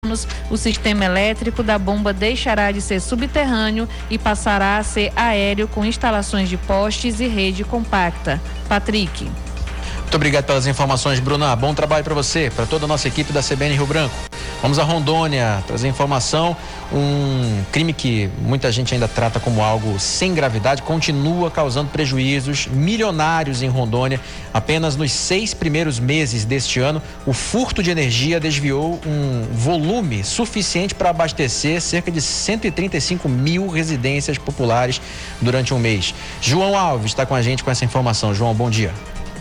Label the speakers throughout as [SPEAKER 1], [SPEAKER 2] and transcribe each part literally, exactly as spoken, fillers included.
[SPEAKER 1] o sistema elétrico da bomba deixará de ser subterrâneo e passará a ser aéreo com instalações de postes e rede compacta. Patrick.
[SPEAKER 2] Muito obrigado pelas informações, Bruna. Bom trabalho para você, para toda a nossa equipe da C B N Rio Branco. Vamos a Rondônia trazer informação. Um crime que muita gente ainda trata como algo sem gravidade continua causando prejuízos milionários em Rondônia. Apenas nos seis primeiros meses deste ano, o furto de energia desviou um volume suficiente para abastecer cerca de cento e trinta e cinco mil residências populares durante um mês. João Alves está com a gente com essa informação. João, bom dia.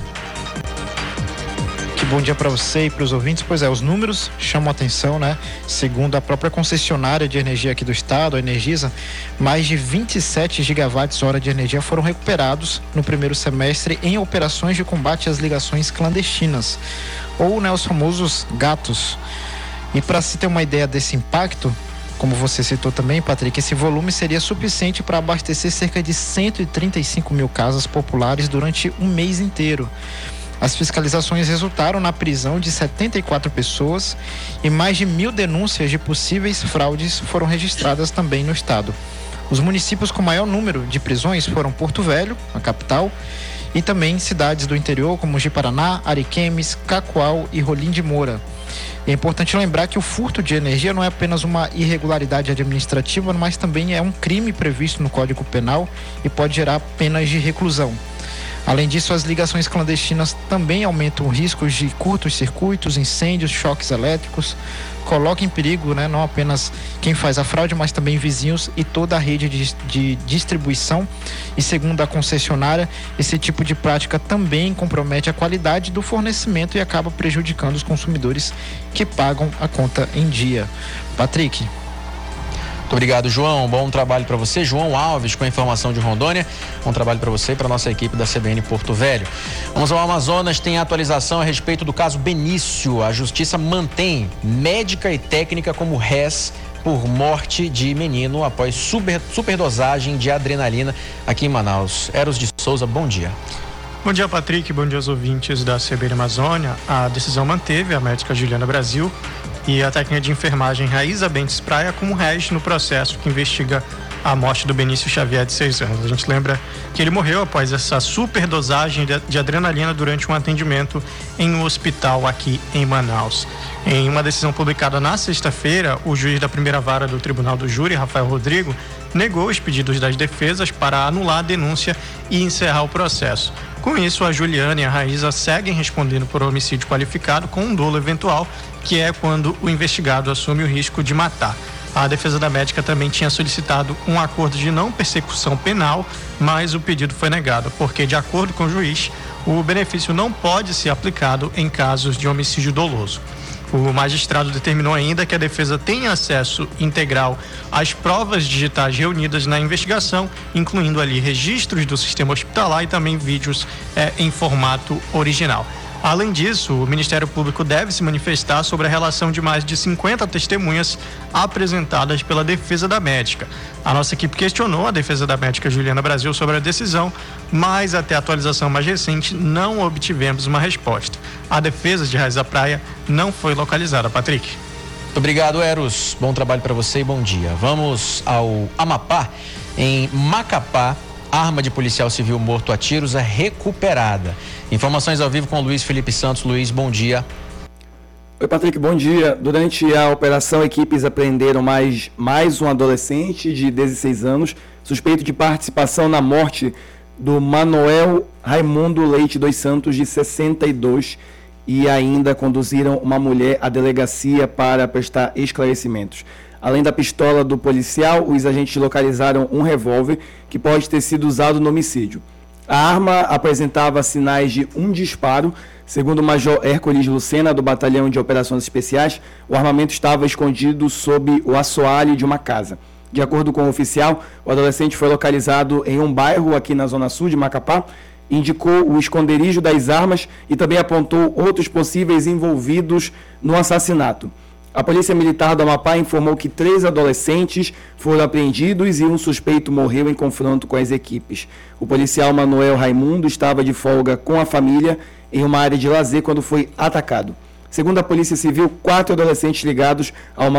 [SPEAKER 3] Bom dia para você e para os ouvintes. Pois é, os números chamam a atenção, né? Segundo a própria concessionária de energia aqui do estado, a Energisa, mais de vinte e sete gigawatts hora de energia foram recuperados no primeiro semestre em operações de combate às ligações clandestinas, ou, né, os famosos gatos. E para se ter uma ideia desse impacto, como você citou também, Patrick, esse volume seria suficiente para abastecer cerca de cento e trinta e cinco mil casas populares durante um mês inteiro. As fiscalizações resultaram na prisão de setenta e quatro pessoas e mais de mil denúncias de possíveis fraudes foram registradas também no estado. Os municípios com maior número de prisões foram Porto Velho, a capital, e também cidades do interior como Ji-Paraná, Ariquemes, Cacoal e Rolim de Moura. É importante lembrar que o furto de energia não é apenas uma irregularidade administrativa, mas também é um crime previsto no Código Penal e pode gerar penas de reclusão. Além disso, as ligações clandestinas também aumentam riscos de curtos circuitos, incêndios, choques elétricos, colocam em perigo, né, não apenas quem faz a fraude, mas também vizinhos e toda a rede de, de distribuição. E segundo a concessionária, esse tipo de prática também compromete a qualidade do fornecimento e acaba prejudicando os consumidores que pagam a conta em dia. Patrick.
[SPEAKER 2] Muito obrigado, João. Bom trabalho para você. João Alves com a informação de Rondônia. Bom trabalho para você e para nossa equipe da C B N Porto Velho. Vamos ao Amazonas. Tem atualização a respeito do caso Benício. A justiça mantém médica e técnica como réis por morte de menino após super, superdosagem de adrenalina aqui em Manaus. Eros de Souza, bom dia.
[SPEAKER 4] Bom dia, Patrick. Bom dia aos ouvintes da C B N Amazônia. A decisão manteve a médica Juliana Brasil e a técnica de enfermagem Raíza Bentes Praia como réis no processo que investiga a morte do Benício Xavier, de seis anos. A gente lembra que ele morreu após essa superdosagem de adrenalina durante um atendimento em um hospital aqui em Manaus. Em uma decisão publicada na sexta-feira, o juiz da primeira vara do Tribunal do Júri, Rafael Rodrigo, negou os pedidos das defesas para anular a denúncia e encerrar o processo. Com isso, a Juliana e a Raíza seguem respondendo por homicídio qualificado com um dolo eventual, que é quando o investigado assume o risco de matar. A defesa da médica também tinha solicitado um acordo de não persecução penal, mas o pedido foi negado, porque, de acordo com o juiz, o benefício não pode ser aplicado em casos de homicídio doloso. O magistrado determinou ainda que a defesa tenha acesso integral às provas digitais reunidas na investigação, incluindo ali registros do sistema hospitalar e também vídeos é, em formato original. Além disso, o Ministério Público deve se manifestar sobre a relação de mais de cinquenta testemunhas apresentadas pela defesa da médica. A nossa equipe questionou a defesa da médica Juliana Brasil sobre a decisão, mas até a atualização mais recente não obtivemos uma resposta. A defesa de Raíza Praia não foi localizada. Patrick.
[SPEAKER 2] Muito obrigado, Eros. Bom trabalho para você e bom dia. Vamos ao Amapá. Em Macapá, arma de policial civil morto a tiros é recuperada. Informações ao vivo com o Luiz Felipe Santos. Luiz, bom dia.
[SPEAKER 5] Oi, Patrick, bom dia. Durante a operação, equipes apreenderam mais, mais um adolescente de dezesseis anos, suspeito de participação na morte do Manuel Raimundo Leite dos Santos, de sessenta e dois, e ainda conduziram uma mulher à delegacia para prestar esclarecimentos. Além da pistola do policial, os agentes localizaram um revólver que pode ter sido usado no homicídio. A arma apresentava sinais de um disparo. Segundo o Major Hércules Lucena, do Batalhão de Operações Especiais, o armamento estava escondido sob o assoalho de uma casa. De acordo com o oficial, o adolescente foi localizado em um bairro aqui na zona sul de Macapá, indicou o esconderijo das armas e também apontou outros possíveis envolvidos no assassinato. A Polícia Militar do Amapá informou que três adolescentes foram apreendidos e um suspeito morreu em confronto com as equipes. O policial Manuel Raimundo estava de folga com a família em uma área de lazer quando foi atacado. Segundo a Polícia Civil, quatro adolescentes ligados a uma